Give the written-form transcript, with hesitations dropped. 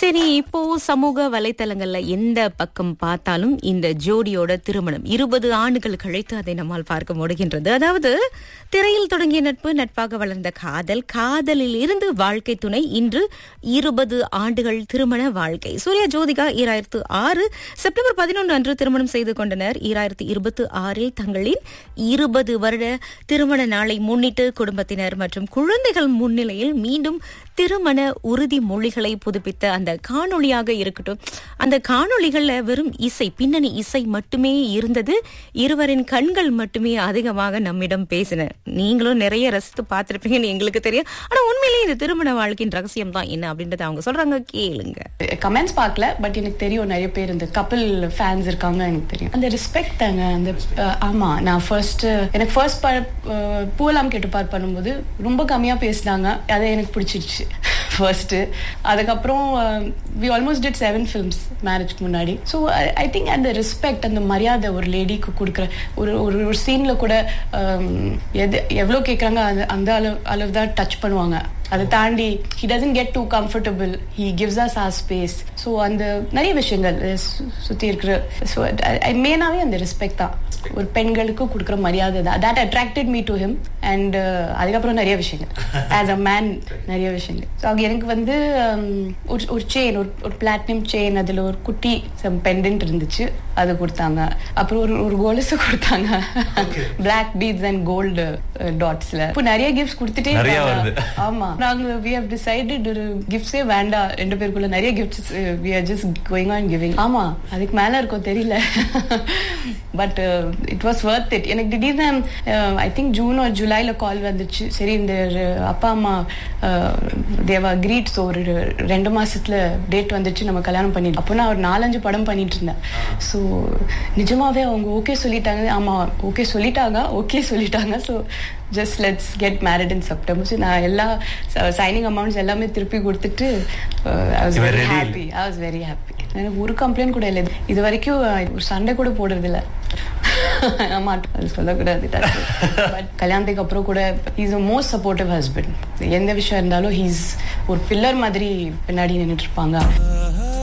சரி, இப்போ சமூக வலைத்தளங்கள்ல எந்த பக்கம் பார்த்தாலும் இந்த ஜோடியோட திருமணம் 20 ஆண்டுகள் கழித்து அதை நம்மால் பார்க்க முடிகின்றது. அதாவது திரையில் தொடங்கிய நட்பு, நட்பாக வளர்ந்த காதல், காதலில் இருந்து வாழ்க்கை துணை, இன்று 20 ஆண்டுகள் திருமண வாழ்க்கை. சூர்யா ஜோதிகா 2006 செப்டம்பர் 11 அன்று திருமணம் செய்து கொண்டனர். 2026 தங்களின் 20 வருட திருமண நாளை முன்னிட்டு குடும்பத்தினர் மற்றும் குழந்தைகள் முன்னிலையில் மீண்டும் திருமண உறுதி மொழிகளை புதுப்பித்த அந்த காணொளியாக இருக்கட்டும், அந்த காணொளிகள்ல வெறும் இசை, பின்னணி இசை மட்டுமே இருந்தது. இருவரின் கண்கள் மட்டுமே அதிகமாக நம்மிடம் பேசின. நீங்களும் நிறைய ரசித்து பார்த்திருப்பீங்கன்னு எங்களுக்கு தெரியும். ஆனா உண்மையிலேயே இந்த திருமண வாழ்க்கையின் ரகசியம் தான் என்ன அப்படின்றத அவங்க சொல்றாங்க, கேளுங்க. கமெண்ட்ஸ் பார்க்கல, பட் எனக்கு தெரியும் நிறைய பேர் இந்த கப்பிள் ஃபேன்ஸ் இருக்காங்க. எனக்கு தெரியும் அந்த ரெஸ்பெக்ட் தாங்க. அந்த ஆமா, நான் எனக்கு ஃபர்ஸ்ட் பூலாம் கேட்டுப்பார் பண்ணும்போது ரொம்ப கம்மியா பேசினாங்க. அதை எனக்கு பிடிச்சிருச்சு ஃபர்ஸ்ட். அதுக்கப்புறம் we almost did 7 films மேரேஜ்க்கு முன்னாடி. ஸோ ஐ திங்க் அந்த ரெஸ்பெக்ட், அந்த மரியாதை ஒரு லேடிக்கு கொடுக்குற ஒரு சீன்ல கூட எவ்வளோ கேட்குறாங்க அந்த அளவு தான் டச் பண்ணுவாங்க. அதை தாண்டி he doesn't get too comfortable, he gives us our space. So அந்த நிறைய விஷயங்கள் சுற்றி இருக்கிற, ஸோ மெயினாகவே அந்த ரெஸ்பெக்ட் தான் ஒரு பெண்களுக்கு கொடுக்குற மரியாதை தான். that attracted me to him. And அதுக்கப்புறம் நிறைய விஷயங்கள் as a man, நிறைய விஷயங்கள். ஸோ எனக்கு வந்து ஒரு செயின், ஒரு பிளாட்டினம் செயின், அதில் ஒரு குட்டி பெண்டன்ட் இருந்துச்சு, அது கொடுத்தாங்க. அப்புறம் ஒரு கொலுசு கொடுத்தாங்க, பிளாக் பீட்ஸ் அண்ட் கோல்டு டாட்ஸ்ல. இப்போ நிறைய கிஃப்ட்ஸ் கொடுத்துட்டே இருக்காங்க. ஆமா, நாங்க we have decided ஒரு கிஃப்ட்ஸே வேண்டாம், ரெண்டு பேருக்குள்ள நிறைய gifts we are just going on giving. ஆமா, அதுக்கு மேல இருக்கும் தெரியல, but it was worth it. எனக்கு திடீர்னு ஐ திங்க் ஜூன் ஒரு ஜூலைல கால் வந்துச்சு. சரி, இந்த அப்பா அம்மா தேவ் அக்ரீட், ஸோ ஒரு 2 மாசத்துல டேட் வந்துச்சு, நம்ம கல்யாணம் பண்ணிட்டு. அப்போ நான் ஒரு 4-5 படம் பண்ணிட்டு இருந்தேன். ஸோ நிஜமாவே அவங்க ஓகே சொல்லிட்டாங்க. ஆமா, ஓகே சொல்லிட்டாங்க. So just let's get married in September. So நான் எல்லா சைனிங் அமௌண்ட்ஸ் எல்லாமே திருப்பி கொடுத்துட்டு I was very happy. எனக்கு ஒரு கம்ப்ளைண்ட் கூட இல்லை இது வரைக்கும். ஒரு சண்டை கூட போடுறது இல்லை. அது சொல்லக்கூடாது, பட் கல்யாணத்துக்கு அப்புறம் கூட is a most supportive husband. எந்த விஷயம் இருந்தாலும் ஹீஸ் ஒரு பில்லர் மாதிரி பின்னாடி நின்றுட்டு இருப்பாங்க.